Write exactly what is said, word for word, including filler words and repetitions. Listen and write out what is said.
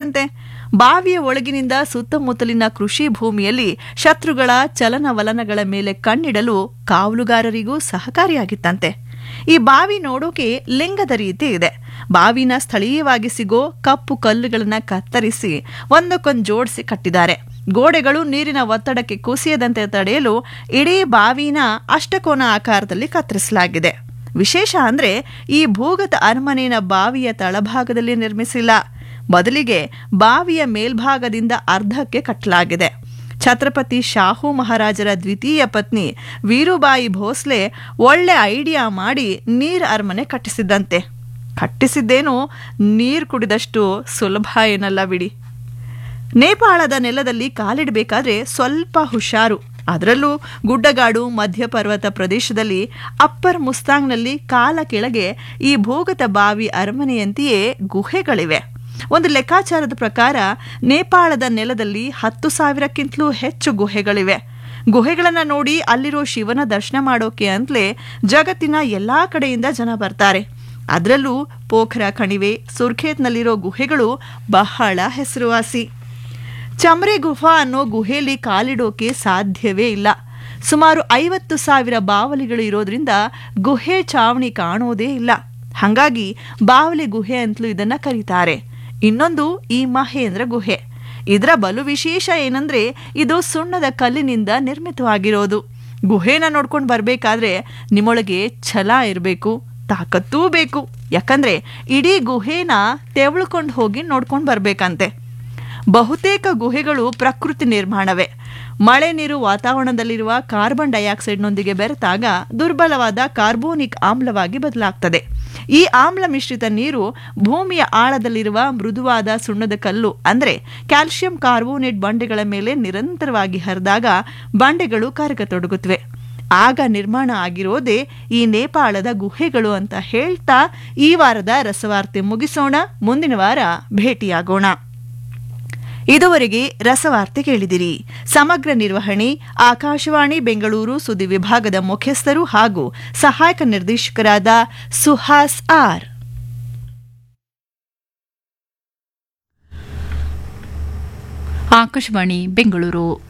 ಕಾಣಿಸುತ್ತಂತೆ. ಬಾವಿಯ ಒಳಗಿನಿಂದ ಸುತ್ತಮುತ್ತಲಿನ ಕೃಷಿ ಭೂಮಿಯಲ್ಲಿ ಶತ್ರುಗಳ ಚಲನವಲನಗಳ ಮೇಲೆ ಕಣ್ಣಿಡಲು ಕಾವಲುಗಾರರಿಗೂ ಸಹಕಾರಿಯಾಗಿತ್ತಂತೆ. ಈ ಬಾವಿ ನೋಡೋಕೆ ಲಿಂಗದ ರೀತಿ ಇದೆ. ಬಾವಿನ ಸ್ಥಳೀಯವಾಗಿ ಸಿಗೋ ಕಪ್ಪು ಕಲ್ಲುಗಳನ್ನ ಕತ್ತರಿಸಿ ಒಂದಕ್ಕೊಂದು ಜೋಡಿಸಿ ಕಟ್ಟಿದ್ದಾರೆ. ಗೋಡೆಗಳು ನೀರಿನ ಒತ್ತಡಕ್ಕೆ ಕುಸಿಯದಂತೆ ತಡೆಯಲು ಇಡೀ ಬಾವಿನ ಅಷ್ಟಕೋನ ಆಕಾರದಲ್ಲಿ ಕತ್ತರಿಸಲಾಗಿದೆ. ವಿಶೇಷ ಅಂದ್ರೆ ಈ ಭೂಗತ ಅರಮನೆಯ ಬಾವಿಯ ತಳಭಾಗದಲ್ಲಿ ನಿರ್ಮಿಸಿಲ್ಲ, ಬದಲಿಗೆ ಬಾವಿಯ ಮೇಲ್ಭಾಗದಿಂದ ಅರ್ಧಕ್ಕೆ ಕಟ್ಟಲಾಗಿದೆ. ಛತ್ರಪತಿ ಶಾಹು ಮಹಾರಾಜರ ದ್ವಿತೀಯ ಪತ್ನಿ ವೀರುಬಾಯಿ ಭೋಸ್ಲೆ ಒಳ್ಳೆ ಐಡಿಯಾ ಮಾಡಿ ನೀರ್ ಅರಮನೆ ಕಟ್ಟಿಸಿದ್ದಂತೆ. ಕಟ್ಟಿಸಿದ್ದೇನು ನೀರು ಕುಡಿದಷ್ಟು ಸುಲಭ ಏನಲ್ಲ ಬಿಡಿ. ನೇಪಾಳದ ನೆಲದಲ್ಲಿ ಕಾಲಿಡಬೇಕಾದ್ರೆ ಸ್ವಲ್ಪ ಹುಷಾರು. ಅದರಲ್ಲೂ ಗುಡ್ಡಗಾಡು ಮಧ್ಯಪರ್ವತ ಪ್ರದೇಶದಲ್ಲಿ ಅಪ್ಪರ್ ಮುಸ್ತಾಂಗ್ನಲ್ಲಿ ಕಾಲ ಕೆಳಗೆ ಈ ಭೂಗತ ಬಾವಿ ಅರಮನೆಯಂತೆಯೇ ಗುಹೆಗಳಿವೆ. ಒಂದು ಲೆಕ್ಕಾಚಾರದ ಪ್ರಕಾರ ನೇಪಾಳದ ನೆಲದಲ್ಲಿ ಹತ್ತು ಸಾವಿರಕ್ಕಿಂತಲೂ ಹೆಚ್ಚು ಗುಹೆಗಳಿವೆ. ಗುಹೆಗಳನ್ನ ನೋಡಿ ಅಲ್ಲಿರೋ ಶಿವನ ದರ್ಶನ ಮಾಡೋಕೆ ಅಂತಲೇ ಜಗತ್ತಿನ ಎಲ್ಲಾ ಕಡೆಯಿಂದ ಜನ ಬರ್ತಾರೆ. ಅದರಲ್ಲೂ ಪೋಖರ ಕಣಿವೆ, ಸುರ್ಖೇತ್ನಲ್ಲಿರೋ ಗುಹೆಗಳು ಬಹಳ ಹೆಸರುವಾಸಿ. ಚಮ್ರೆ ಗುಫಾ ಅನ್ನೋ ಗುಹೆಯಲ್ಲಿ ಕಾಲಿಡೋಕೆ ಸಾಧ್ಯವೇ ಇಲ್ಲ. ಸುಮಾರು ಐವತ್ತು ಸಾವಿರ ಬಾವಲಿಗಳು ಇರೋದ್ರಿಂದ ಗುಹೆ ಚಾವಣಿ ಕಾಣೋದೇ ಇಲ್ಲ. ಹಾಗಾಗಿ ಬಾವಲಿ ಗುಹೆ ಅಂತಲೂ ಇದನ್ನ ಕರೀತಾರೆ. ಇನ್ನೊಂದು ಈ ಮಹೇಂದ್ರ ಗುಹೆ. ಇದರ ಬಲು ವಿಶೇಷ ಏನಂದ್ರೆ ಇದು ಸುಣ್ಣದ ಕಲ್ಲಿನಿಂದ ನಿರ್ಮಿತವಾಗಿರೋದು. ಗುಹೆನ ನೋಡ್ಕೊಂಡು ಬರ್ಬೇಕಾದ್ರೆ ನಿಮ್ಮೊಳಗೆ ಛಲ ಇರಬೇಕು, ತಾಕತ್ತೂ ಬೇಕು. ಯಾಕಂದ್ರೆ ಇಡೀ ಗುಹೆನ ತೆವಳ್ಕೊಂಡು ಹೋಗಿ ನೋಡ್ಕೊಂಡು ಬರ್ಬೇಕಂತೆ. ಬಹುತೇಕ ಗುಹೆಗಳು ಪ್ರಕೃತಿ ನಿರ್ಮಾಣವೇ. ಮಳೆ ನೀರು ವಾತಾವರಣದಲ್ಲಿರುವ ಕಾರ್ಬನ್ ಡೈಆಕ್ಸೈಡ್ನೊಂದಿಗೆ ಬೆರೆತಾಗ ದುರ್ಬಲವಾದ ಕಾರ್ಬೋನಿಕ್ ಆಮ್ಲವಾಗಿ ಬದಲಾಗ್ತದೆ. ಈ ಆಮ್ಲ ಮಿಶ್ರಿತ ನೀರು ಭೂಮಿಯ ಆಳದಲ್ಲಿರುವ ಮೃದುವಾದ ಸುಣ್ಣದ ಕಲ್ಲು ಅಂದ್ರೆ ಕ್ಯಾಲ್ಸಿಯಂ ಕಾರ್ಬೋನೇಟ್ ಬಂಡೆಗಳ ಮೇಲೆ ನಿರಂತರವಾಗಿ ಹರಿದಾಗ ಬಂಡೆಗಳು ಕರಗತೊಡಗುತ್ತವೆ. ಆಗ ನಿರ್ಮಾಣ ಆಗಿರೋದೇ ಈ ನೇಪಾಳದ ಗುಹೆಗಳು ಅಂತ ಹೇಳ್ತಾ ಈ ವಾರದ ರಸವಾರ್ತೆ ಮುಗಿಸೋಣ. ಮುಂದಿನ ವಾರ ಭೇಟಿಯಾಗೋಣ. ಇದುವರೆಗೆ ರಸವಾರ್ತೆ ಕೇಳಿದಿರಿ. ಸಮಗ್ರ ನಿರ್ವಹಣೆ ಆಕಾಶವಾಣಿ ಬೆಂಗಳೂರು ಸುದ್ದಿ ವಿಭಾಗದ ಮುಖ್ಯಸ್ಥರು ಹಾಗೂ ಸಹಾಯಕ ನಿರ್ದೇಶಕರಾದ ಸುಹಾಸ್ ಆರ್. ಆಕಾಶವಾಣಿ ಬೆಂಗಳೂರು.